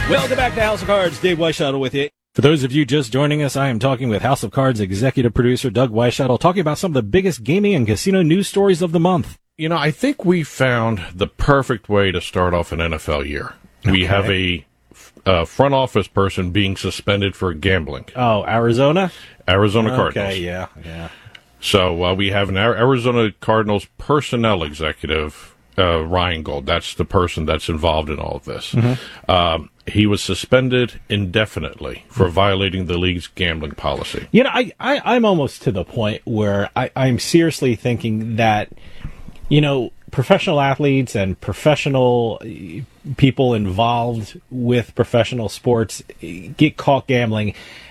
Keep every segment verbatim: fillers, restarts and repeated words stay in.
Welcome back to House of Cards. Dave Weishuttle with you. For those of you just joining us, I am talking with House of Cards executive producer Doug Weishuttle, talking about some of the biggest gaming and casino news stories of the month. You know, I think we found the perfect way to start off an N F L year. Okay. We have a uh, front office person being suspended for gambling. Oh, Arizona? Arizona okay, Cardinals. Okay, yeah, yeah. So uh, we have an Arizona Cardinals personnel executive, uh, Ryan Gold. That's the person that's involved in all of this. Mm-hmm. Um, he was suspended indefinitely for violating the league's gambling policy. You know, I, I, I'm almost to the point where I, I'm seriously thinking that, you know, professional athletes and professional people involved with professional sports get caught gambling.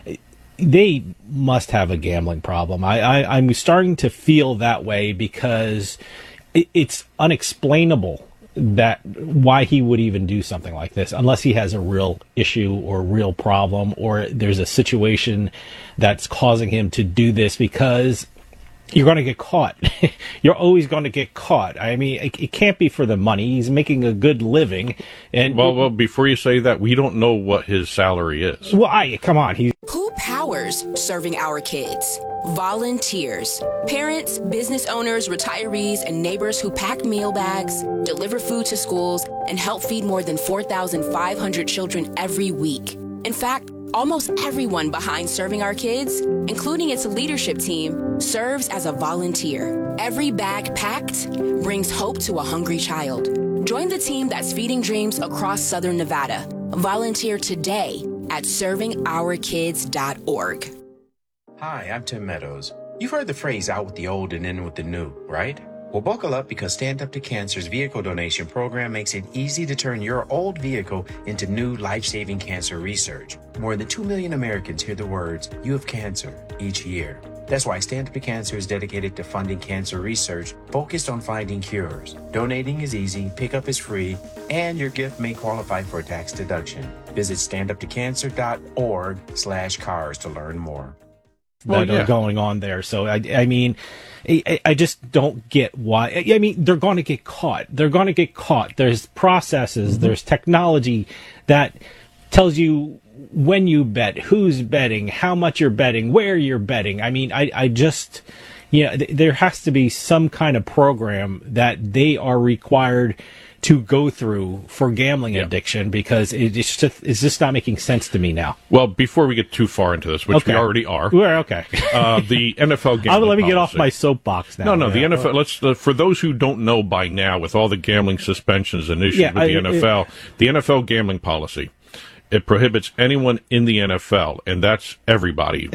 They must have a gambling problem. I, I, I'm starting to feel that way because it, it's unexplainable that why he would even do something like this unless he has a real issue or real problem or there's a situation that's causing him to do this, because you're going to get caught. You're always going to get caught. I mean, it, it can't be for the money. He's making a good living. And well, well, before you say that, we don't know what his salary is. Well, I come on. He's Who powers serving our kids? Volunteers. Parents, business owners, retirees, and neighbors who pack meal bags, deliver food to schools, and help feed more than four thousand five hundred children every week. In fact, almost everyone behind Serving Our Kids, including its leadership team, serves as a volunteer. Every bag packed brings hope to a hungry child. Join the team that's feeding dreams across Southern Nevada. Volunteer today at serving our kids dot org. Hi, I'm Tim Meadows. You've heard the phrase out with the old and in with the new, right? Well, buckle up, because Stand Up to Cancer's vehicle donation program makes it easy to turn your old vehicle into new life-saving cancer research. More than two million Americans hear the words, "You have cancer," each year. That's why Stand Up to Cancer is dedicated to funding cancer research focused on finding cures. Donating is easy, pickup is free, and your gift may qualify for a tax deduction. Visit stand up to cancer dot org slash cars to learn more. That well, yeah. are going on there. So, I, I mean, I, I just don't get why. I mean, they're going to get caught. They're going to get caught. There's processes, mm-hmm. there's technology that tells you when you bet, who's betting, how much you're betting, where you're betting. I mean, I, I just, you know, th- there has to be some kind of program that they are required to go through for gambling yeah. addiction, because it, it's just it's just not making sense to me now. Well, before we get too far into this, which okay. we already are, we're okay. uh, the N F L gambling I'll let me policy. get off my soapbox now. No, no, yeah. the N F L. Let's uh, for those who don't know by now, with all the gambling suspensions and issues yeah, with I, the N F L, it, the N F L gambling policy, it prohibits anyone in the N F L, and that's everybody.